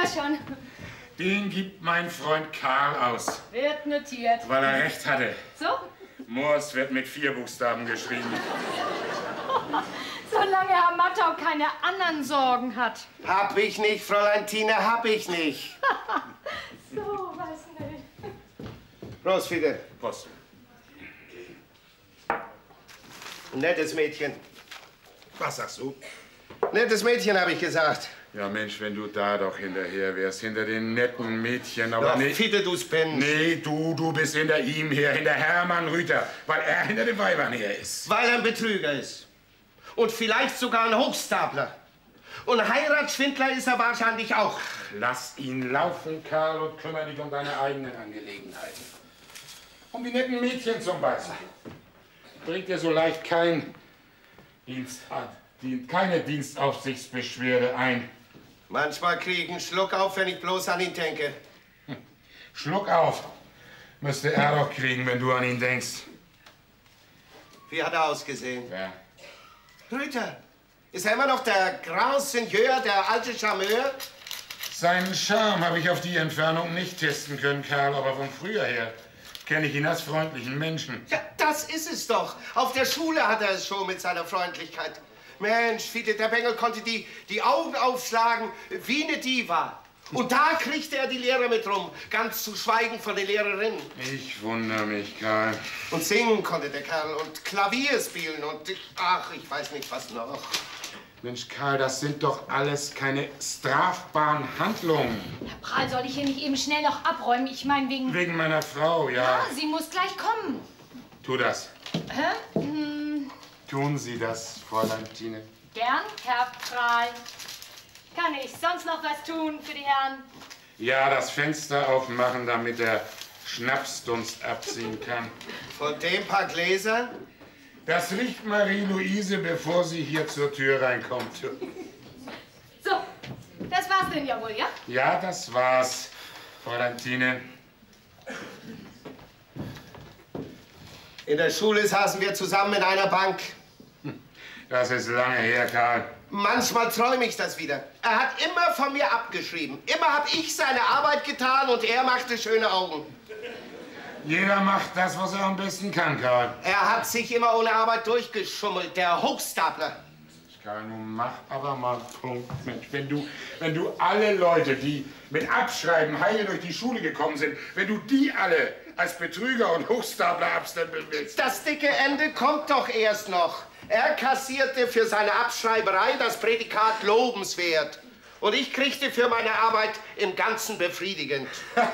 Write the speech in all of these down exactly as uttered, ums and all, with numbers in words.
das schon. Den gibt mein Freund Karl aus. Wird notiert. Weil er recht hatte. So? Morse wird mit vier Buchstaben geschrieben. Solange Herr Mattau keine anderen Sorgen hat. Hab ich nicht, Fräulein Tine, hab ich nicht. So, weiß nicht. Prost, Fide. Prost. Nettes Mädchen. Was sagst du? Nettes Mädchen, habe ich gesagt. Ja, Mensch, wenn du da doch hinterher wärst, hinter den netten Mädchen, aber Ja, nee. Fide, du spinnst. Nee, du, du bist hinter ihm her, hinter Hermann Rüther, weil er hinter den Weibern her ist. Weil er ein Betrüger ist. Und vielleicht sogar ein Hochstapler. Und Heiratsschwindler ist er wahrscheinlich auch. Lass ihn laufen, Karl, und kümmere dich um deine eigenen Angelegenheiten. Um die netten Mädchen zum Beispiel. Bringt dir so leicht kein Dienst, keine Dienstaufsichtsbeschwerde ein. Manchmal kriege ich einen Schluck auf, wenn ich bloß an ihn denke. Hm. Schluck auf müsste er doch kriegen, wenn du an ihn denkst. Wie hat er ausgesehen? Ja. Rüther, ist er immer noch der Grand Seigneur, der alte Charmeur? Seinen Charme habe ich auf die Entfernung nicht testen können, Karl, aber von früher her kenne ich ihn als freundlichen Menschen. Ja, das ist es doch. Auf der Schule hat er es schon mit seiner Freundlichkeit. Mensch, Fiete, der Bengel konnte die, die Augen aufschlagen wie eine Diva. Und da kriegte er die Lehrer mit rum, ganz zu schweigen von den Lehrerinnen. Ich wundere mich, Karl. Und singen konnte der Kerl und Klavier spielen und ach, ich weiß nicht was noch. Mensch, Karl, das sind doch alles keine strafbaren Handlungen. Herr Prahl, soll ich hier nicht eben schnell noch abräumen? Ich meine wegen... Wegen meiner Frau, ja. Ja, sie muss gleich kommen. Tu das. Hä? Hm. Tun Sie das, Fräulein Tine. Gern, Herr Prahl. Kann ich sonst noch was tun für die Herren? Ja, das Fenster aufmachen, damit der Schnapsdunst abziehen kann. Von dem paar Gläser? Das riecht Marie-Louise, bevor sie hier zur Tür reinkommt. So, das war's denn ja wohl, ja? Ja, das war's, Fräulein Tine. In der Schule saßen wir zusammen in einer Bank. Das ist lange her, Karl. Manchmal träume ich das wieder. Er hat immer von mir abgeschrieben. Immer habe ich seine Arbeit getan und er machte schöne Augen. Jeder macht das, was er am besten kann, Karl. Er hat sich immer ohne Arbeit durchgeschummelt, der Hochstapler. Karl, nun mach aber mal Punkt. Mensch, wenn du, wenn du alle Leute, die mit Abschreiben heil durch die Schule gekommen sind, wenn du die alle als Betrüger und Hochstapler abstempeln willst. Das dicke Ende kommt doch erst noch. Er kassierte für seine Abschreiberei das Prädikat lobenswert. Und ich kriegte für meine Arbeit im Ganzen befriedigend.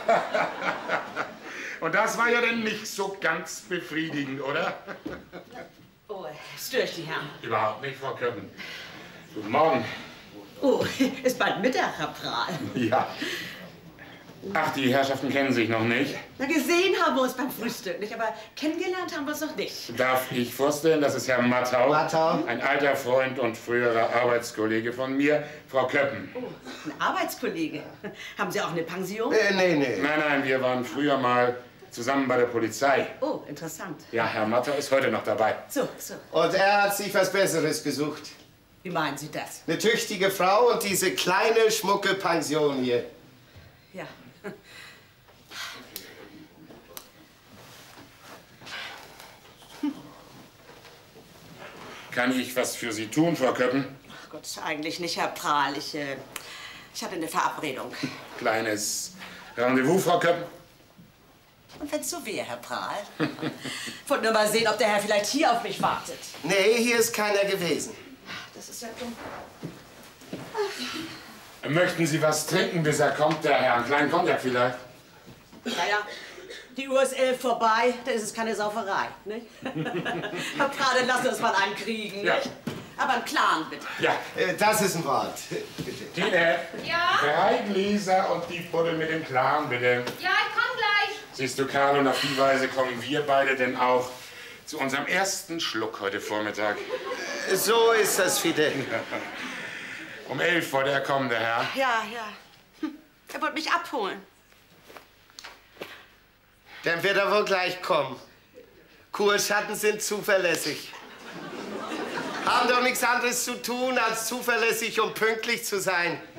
Und das war ja dann nicht so ganz befriedigend, oder? Oh, störe ich die Herren? Überhaupt nicht, Frau Köppen. Guten Morgen. Oh, ist bald Mittag, Herr Prahl. Ja. Ach, die Herrschaften kennen sich noch nicht. Na, gesehen haben wir uns beim Frühstück nicht, aber kennengelernt haben wir uns noch nicht. Darf ich vorstellen, das ist Herr Mattau, Mattau. Ein alter Freund und früherer Arbeitskollege von mir, Frau Köppen. Oh, ein Arbeitskollege. Haben Sie auch eine Pension? Äh, nee, nee. Nein, nein, wir waren früher mal zusammen bei der Polizei. Oh, interessant. Ja, Herr Mattau ist heute noch dabei. So, so. Und er hat sich was Besseres gesucht. Wie meinen Sie das? Eine tüchtige Frau und diese kleine, schmucke Pension hier. Ja. Kann ich was für Sie tun, Frau Köppen? Ach Gott, eigentlich nicht, Herr Prahl. Ich, äh, ich hatte eine Verabredung. Kleines Rendezvous, Frau Köppen? Und wenn's so wäre, Herr Prahl. Wollte nur mal sehen, ob der Herr vielleicht hier auf mich wartet. Nee, hier ist keiner gewesen. Das ist ja dumm. Möchten Sie was trinken, bis er kommt, der Herr? Einen kleinen Cognac vielleicht? Naja, die Uhr ist elf vorbei, da ist es keine Sauferei, nicht? Herr Prahl, dann lassen wir uns mal einen kriegen, Ja. nicht? Aber einen klaren, bitte. Ja. Äh, das ist ein Wort. Bitte. Tine. Ja? Drei Gläser und die Puddel mit dem Klaren, bitte. Ja, ich komm gleich. Siehst du, Karl, und auf die Weise kommen wir beide denn auch zu unserem ersten Schluck heute Vormittag. So ist das, Fide. Um elf wollte er kommen, der Herr. Ja, ja. Hm. Er wollte mich abholen. Dann wird er wohl gleich kommen. Kurschatten sind zuverlässig. Haben doch nichts anderes zu tun, als zuverlässig und pünktlich zu sein.